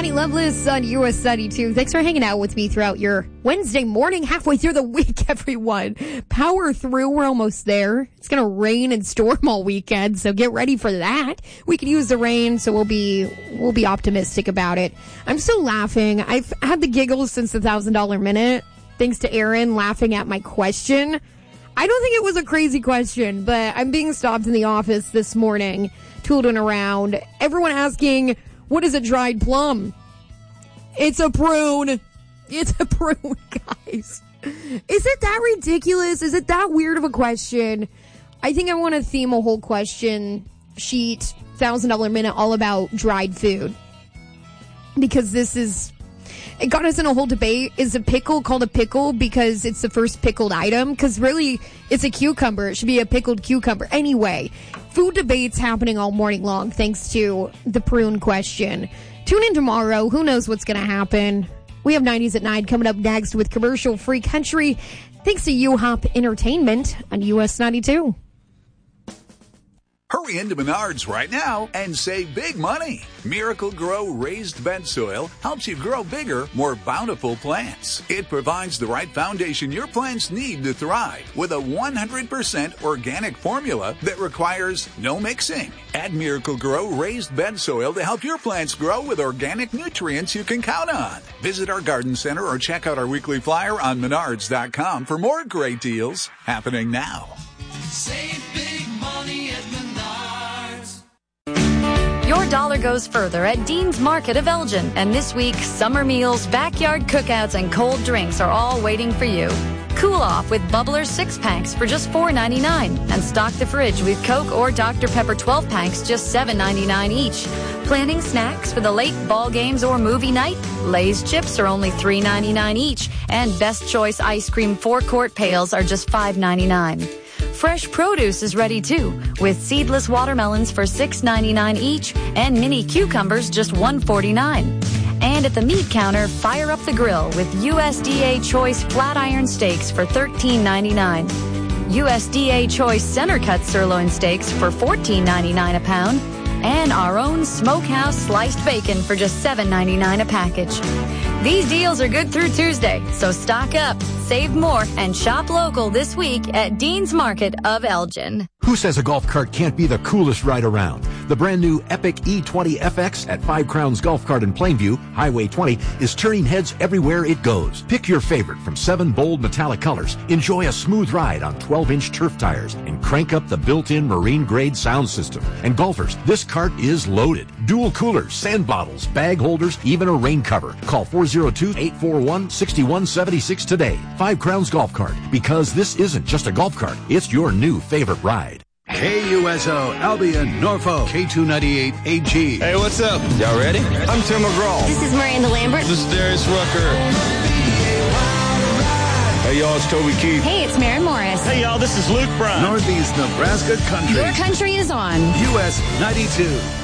Patty Loveless on US 92. Thanks for hanging out with me throughout your Wednesday morning, halfway through the week, everyone. Power through. We're almost there. It's going to rain and storm all weekend, so get ready for that. We could use the rain, so we'll be optimistic about it. I'm still laughing. I've had the giggles since the $1,000 minute, thanks to Aaron laughing at my question. I don't think it was a crazy question, but I'm being stopped in the office this morning, tooling around. Everyone asking, what is a dried plum? It's a prune. It's a prune, guys. Is it that ridiculous? Is it that weird of a question? I think I want to theme a whole question sheet, $1,000 minute, all about dried food. Because it got us in a whole debate. Is a pickle called a pickle because it's the first pickled item? Because really, it's a cucumber. It should be a pickled cucumber. Anyway, food debates happening all morning long thanks to the prune question. Tune in tomorrow. Who knows what's going to happen? We have 90s at 9 coming up next with Commercial-Free Country. Thanks to U-Hop Entertainment on US 92. Hurry into Menards right now and save big money. Miracle Grow raised bed soil helps you grow bigger, more bountiful plants. It provides the right foundation your plants need to thrive with a 100% organic formula that requires no mixing. Add Miracle Grow raised bed soil to help your plants grow with organic nutrients you can count on. Visit our garden center or check out our weekly flyer on Menards.com for more great deals happening now. Save big money at Menards. Your dollar goes further at Dean's Market of Elgin. And this week, summer meals, backyard cookouts, and cold drinks are all waiting for you. Cool off with Bubbler 6-packs for just $4.99. And stock the fridge with Coke or Dr. Pepper 12-packs, just $7.99 each. Planning snacks for the late ball games or movie night? Lay's chips are only $3.99 each. And Best Choice ice cream 4-quart pails are just $5.99. Fresh produce is ready too, with seedless watermelons for $6.99 each and mini cucumbers just $1.49. And at the meat counter, fire up the grill with USDA Choice flat iron steaks for $13.99. USDA Choice center cut sirloin steaks for $14.99 a pound. And our own Smokehouse sliced bacon for just $7.99 a package. These deals are good through Tuesday, so stock up, save more, and shop local this week at Dean's Market of Elgin. Who says a golf cart can't be the coolest ride around? The brand new Epic E20 FX at 5 Crowns Golf Cart in Plainview, Highway 20, is turning heads everywhere it goes. Pick your favorite from 7 bold metallic colors. Enjoy a smooth ride on 12-inch turf tires and crank up the built-in marine-grade sound system. And golfers, this cart is loaded. Dual coolers, sand bottles, bag holders, even a rain cover. Call 402-841-6176 today. 5 Crowns Golf Cart, because this isn't just a golf cart, it's your new favorite ride. KUSO, Albion, Norfolk, K298 AG. Hey, what's up? Y'all ready? I'm Tim McGraw. This is Miranda Lambert. This is Darius Rucker. Hey, y'all, it's Toby Keith. Hey, it's Maren Morris. Hey, y'all, this is Luke Bryan. Northeast Nebraska Country. Your country is on US 92.